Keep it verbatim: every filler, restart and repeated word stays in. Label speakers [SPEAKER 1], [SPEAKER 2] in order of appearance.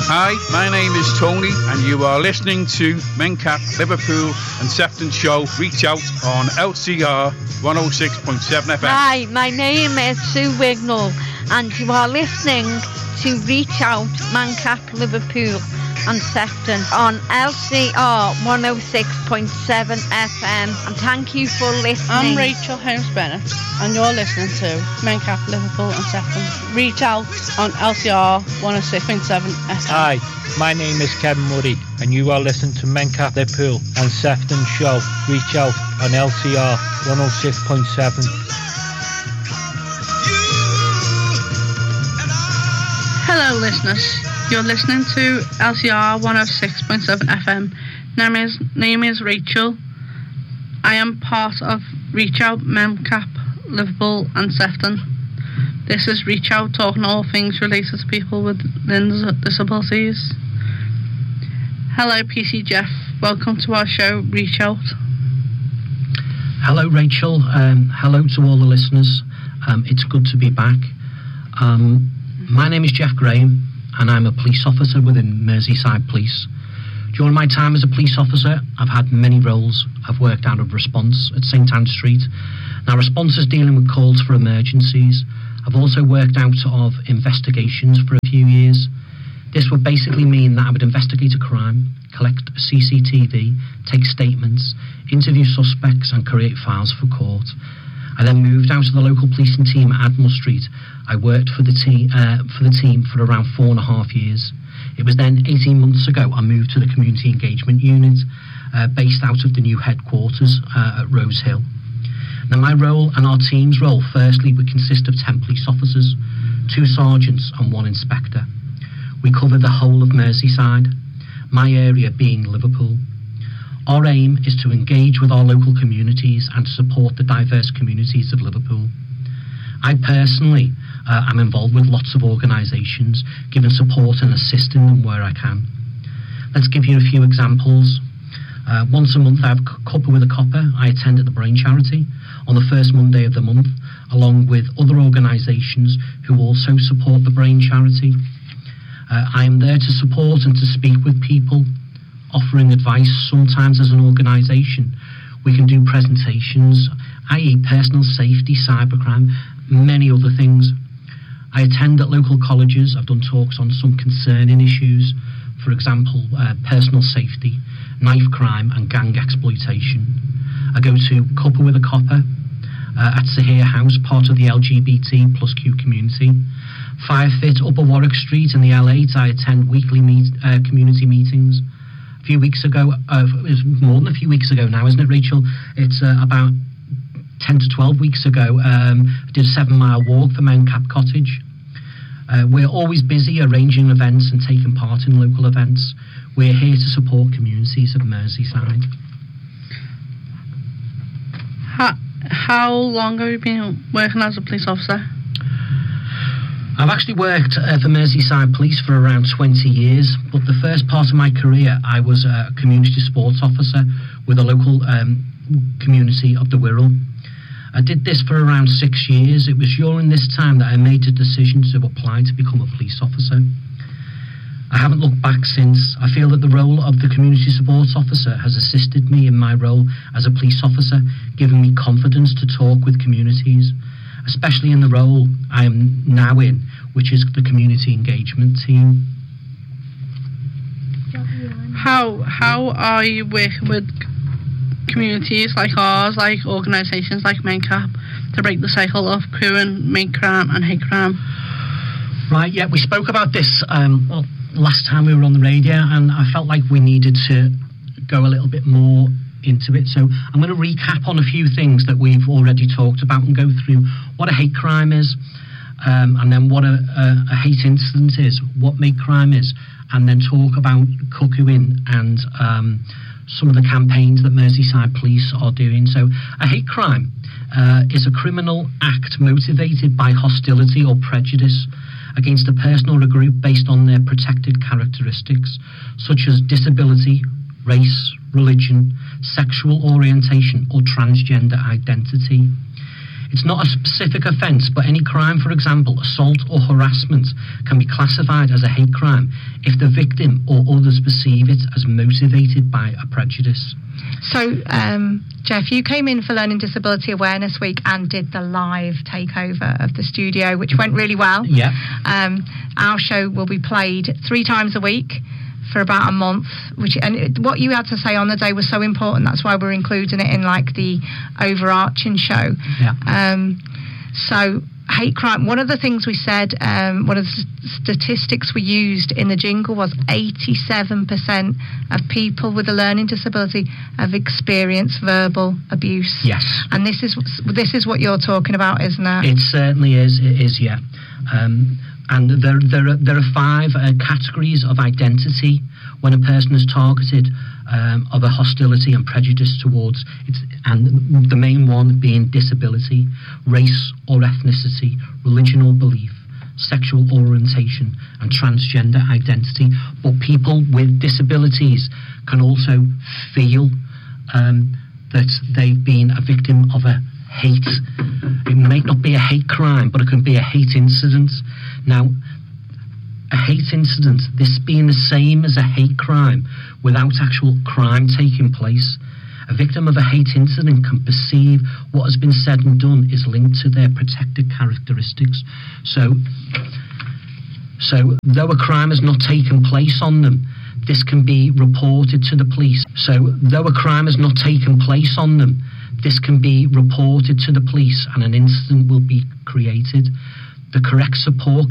[SPEAKER 1] Hi, my name is Tony, and you are listening to Mencap, Liverpool and Sefton Show. Reach out on L C R one oh six point seven F M.
[SPEAKER 2] Hi, my name is Sue Wignall, and you are listening to Reach Out, Mencap, Liverpool and Sefton on L C R one oh six point seven F M. And thank you for listening.
[SPEAKER 3] I'm Rachel Holmes Bennett, and you're listening to Mencap, Liverpool and Sefton. Reach Out on L C R one oh six point seven F M.
[SPEAKER 4] Hi, my name is Kevin Murray, and you are listening to Mencap, Liverpool and Sefton Show. Reach Out on L C R one oh six point seven.
[SPEAKER 3] Hello, listeners. You're listening to L C R one oh six point seven F M. Name is, name is Rachel. I am part of Reach Out, Mencap, Liverpool and Sefton. This is Reach Out, talking all things related to people with learning disabilities. Hello, P C Jeff. Welcome to our show, Reach Out.
[SPEAKER 5] Hello, Rachel. Um, hello to all the listeners. Um, it's good to be back. Um, my name is Jeff Graham, and I'm a police officer within Merseyside Police. During my time as a police officer, I've had many roles. I've worked out of response at St Anne Street. Now, response is dealing with calls for emergencies. I've also worked out of investigations for a few years. This would basically mean that I would investigate a crime, collect C C T V, take statements, interview suspects and create files for court. I then moved out of the local policing team at Admiral Street. I worked for the, te- uh, for the team for around four and a half years. It was then eighteen months ago I moved to the Community Engagement Unit, uh, based out of the new headquarters uh, at Rose Hill. Now, my role and our team's role, firstly, would consist of ten police officers, two sergeants and one inspector. We cover the whole of Merseyside, my area being Liverpool. Our aim is to engage with our local communities and to support the diverse communities of Liverpool. I personally uh, am involved with lots of organisations, giving support and assisting them where I can. Let's give you a few examples. Uh, once a month I have Cuppa with a Copper. I attend at the Brain Charity on the first Monday of the month, along with other organisations who also support the Brain Charity. Uh, I am there to support and to speak with people, offering advice. Sometimes as an organisation we can do presentations, that is personal safety, cybercrime, many other things. I attend at local colleges. I've done talks on some concerning issues, for example, uh, personal safety, knife crime and gang exploitation. I go to Cuppa with a Copper uh, at Sahir House, part of the L G B T plus Q community. Firefit, Upper Warwick Street in the L eight, I attend weekly meet, uh, community meetings. A few weeks ago, uh, it was more than a few weeks ago now, isn't it, Rachel? It's uh, about ten to twelve weeks ago, um, I did a seven mile walk for Mencap Cottage. Uh, we're always busy arranging events and taking part in local events. We're here to support communities of Merseyside.
[SPEAKER 3] How, how long have you been working as a police officer?
[SPEAKER 5] I've actually worked uh, for Merseyside Police for around twenty years, but the first part of my career I was a community sports officer with a local um, community of the Wirral. I did this for around six years. It was during this time that I made the decision to apply to become a police officer. I haven't looked back since. I feel that the role of the community sports officer has assisted me in my role as a police officer, giving me confidence to talk with communities, especially in the role I am now in, which is the community engagement team.
[SPEAKER 3] How how are you working with communities like ours, like organisations like Mencap, to break the cycle of queering, hate crime and hate crime?
[SPEAKER 5] Right, yeah, we spoke about this um, well, last time we were on the radio, and I felt like we needed to go a little bit more into it. So I'm going to recap on a few things that we've already talked about and go through what a hate crime is, um, and then what a, a, a hate incident is, what hate crime is, and then talk about cuckooing and um, some of the campaigns that Merseyside Police are doing. So a hate crime uh, is a criminal act motivated by hostility or prejudice against a person or a group based on their protected characteristics, such as disability, race, religion, sexual orientation or transgender identity. It's not a specific offence, but any crime, for example, assault or harassment, can be classified as a hate crime if the victim or others perceive it as motivated by a prejudice.
[SPEAKER 6] So, um, Jeff, you came in for Learning Disability Awareness Week and did the live takeover of the studio, which went really well.
[SPEAKER 5] Yeah.
[SPEAKER 6] Um, our show will be played three times a week for about a month, which and it, what you had to say on the day was so important. That's why we're including it in like the overarching show.
[SPEAKER 5] Yeah.
[SPEAKER 6] Um, so hate crime. One of the things we said, um, one of the statistics we used in the jingle was eighty-seven percent of people with a learning disability have experienced verbal abuse.
[SPEAKER 5] Yes.
[SPEAKER 6] And this is this is what you're talking about, isn't it?
[SPEAKER 5] It certainly is. It is. Yeah. Um, And there, there, are, there are five uh, categories of identity when a person is targeted um, of a hostility and prejudice towards it, and the main one being disability, race or ethnicity, religion or belief, sexual orientation, and transgender identity. But people with disabilities can also feel um, that they've been a victim of a hate. It may not be a hate crime, but it can be a hate incident. Now, a hate incident, this being the same as a hate crime without actual crime taking place, a victim of a hate incident can perceive what has been said and done is linked to their protected characteristics. So, so though a crime has not taken place on them, this can be reported to the police. So, though a crime has not taken place on them, this can be reported to the police and an incident will be created. The correct support